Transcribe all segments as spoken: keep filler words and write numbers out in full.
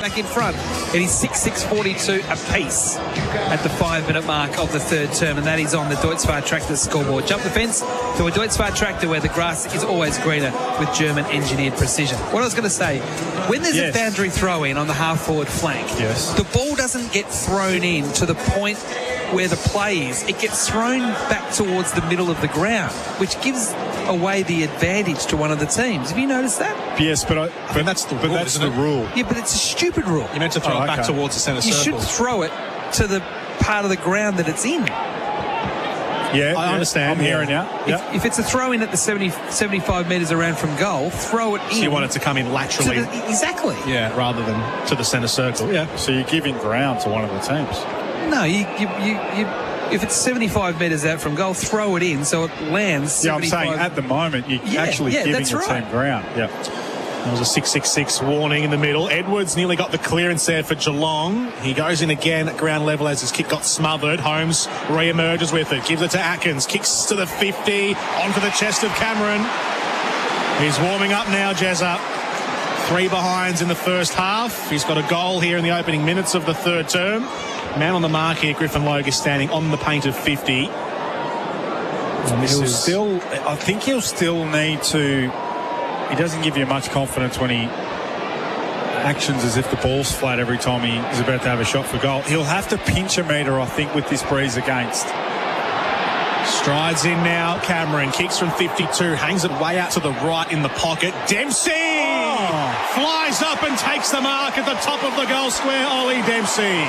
back in front. And he's six six forty-two apiece at the five-minute mark of the third term, and that is on the Deutz-Fahr Tractor scoreboard. Jump the fence to a Deutz-Fahr Tractor where the grass is always greener with German-engineered precision. What I was going to say, when there's yes. a boundary throw-in on the half-forward flank, yes. the ball doesn't get thrown in to the point where the play is. It gets thrown back towards the middle of the ground, which gives away the advantage to one of the teams. Have you noticed that? Yes, but I, but, I that's the but rule, that's isn't the it? rule. Yeah, but it's a stupid rule. You're meant to throw Oh, it back okay. towards the centre You circle. should throw it to the part of the ground that it's in. Yeah, I yeah, understand, I'm yeah. hearing you. If, Yeah. if it's a throw in at the seventy, seventy-five metres around from goal, throw it in. So you want it to come in to laterally. the, exactly. Yeah, rather than to the centre circle. Yeah. So you're giving ground to one of the teams. No, you, you, you, you if it's seventy-five metres out from goal, throw it in so it lands. Yeah, I'm seventy-five. saying at the moment you're Yeah, actually yeah, giving that's the right. team ground. Yeah. There was a six six six warning in the middle. Edwards nearly got the clearance there for Geelong. He goes in again at ground level as his kick got smothered. Holmes re-emerges with it. Gives it to Atkins. Kicks to the fifty. Onto the chest of Cameron. He's warming up now, Jezza. Three behinds in the first half. He's got a goal here in the opening minutes of the third term. Man on the mark here, Griffin Logue is standing on the paint of fifty. And this He'll is still, I think he'll still need to. He doesn't give you much confidence when he actions as if the ball's flat every time he is about to have a shot for goal. He'll have to pinch a metre, I think, with this breeze against. strides in now. Cameron kicks from fifty-two, hangs it way out to the right in the pocket. Dempsey Oh. flies up and takes the mark at the top of the goal square. Ollie Dempsey.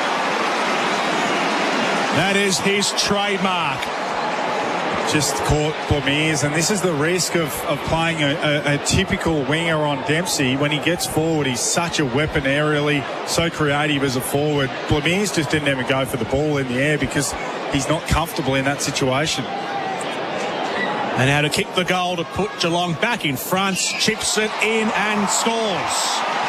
That is his trademark. Just caught Blamiers, and this is the risk of, of playing a, a, a typical winger on Dempsey. When he gets forward, he's such a weapon aerially, so creative as a forward. Blamiers just didn't ever go for the ball in the air because he's not comfortable in that situation. And now to kick the goal to put Geelong back in front. Chips it in and scores.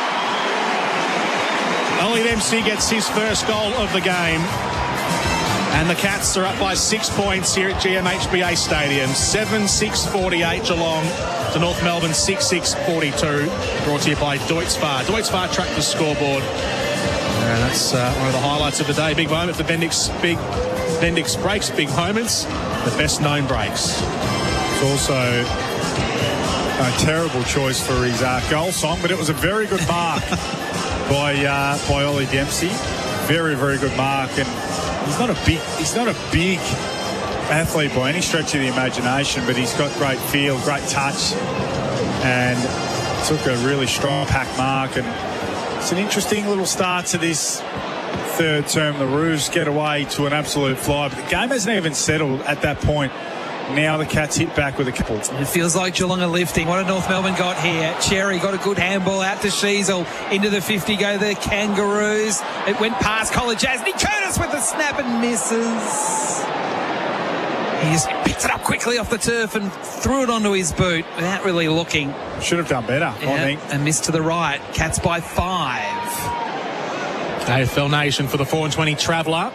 Ollie Dempsey gets his first goal of the game. And the Cats are up by six points here at G M H B A Stadium. seven six forty-eight Geelong to North Melbourne six six forty-two. Brought to you by Deutz-Fahr. Deutz-Fahr Tractor scoreboard. And that's uh, one of the highlights of the day. Big moment for Bendix. Big Bendix breaks, big moments. The best known breaks. It's also a terrible choice for his uh, goal song, but it was a very good mark by uh, by Ollie Dempsey. Very, very good mark. And He's not a big. He's not a big athlete by any stretch of the imagination, but he's got great feel, great touch, and took a really strong pack mark. And it's an interesting little start to this third term. The Roos get away to an absolute fly, but the game hasn't even settled at that point. Now the Cats hit back with a couple. It feels like Geelong are lifting. What a North Melbourne got here. Cherry got a good handball out to Sheasel. Into the fifty go the Kangaroos. It went past Colin Jasny. Curtis with the snap and misses. He just picked it up quickly off the turf and threw it onto his boot without really looking. Should have done better, Yeah, I think. and missed to the right. Cats by five. A F L Nation for the four and twenty Traveller.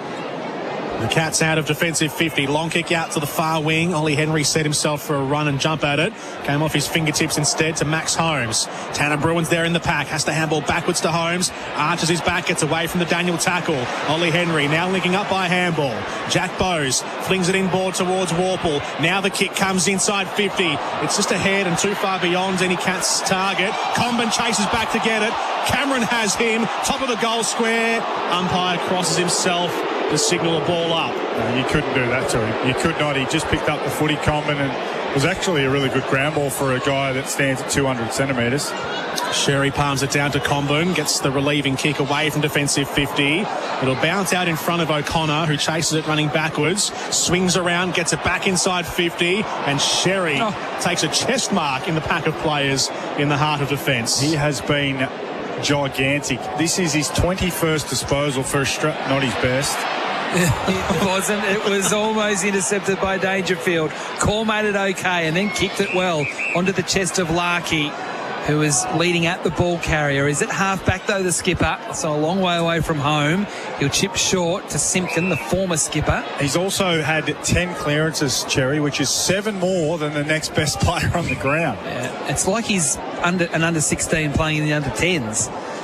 The Cats out of defensive fifty. Long kick out to the far wing. Ollie Henry set himself for a run and jump at it. Came off his fingertips instead to Max Holmes. Tanner Bruin's there in the pack. Has to handball backwards to Holmes. Arches his back. Gets away from the Daniel tackle. Ollie Henry now linking up by handball. Jack Bowes flings it inboard towards Warple. Now the kick comes inside fifty. It's just ahead and too far beyond any Cats target. Comben chases back to get it. Cameron has him. Top of the goal square. Umpire crosses himself to signal a ball up. No, you couldn't do that to him. You could not. He just picked up the footy Comben, and it was actually a really good ground ball for a guy that stands at two hundred centimetres. Sherry palms it down to Comben, gets the relieving kick away from defensive fifty. It'll bounce out in front of O'Connor, who chases it running backwards, swings around, gets it back inside fifty, and Sherry oh. takes a chest mark in the pack of players in the heart of defence. He has been gigantic. This is his twenty-first disposal for a strap, not his best. It wasn't. It was almost intercepted by Dangerfield. Call made it okay and then kicked it well onto the chest of Larkey, who is leading at the ball carrier. Is at half back though, the skipper, so a long way away from home. He'll chip short to Simpkin, the former skipper. He's also had ten clearances, Cherry, which is seven more than the next best player on the ground. Yeah, it's like he's under an under sixteen playing in the under tens.